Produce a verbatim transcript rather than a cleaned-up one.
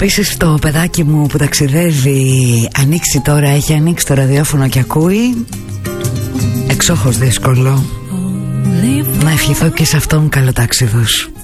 επίσης το παιδάκι μου που ταξιδεύει ανοίξει τώρα, έχει ανοίξει το ραδιόφωνο και ακούει. Εξόχως δύσκολο. Να ευχηθώ και σε αυτόν καλό ταξίδος.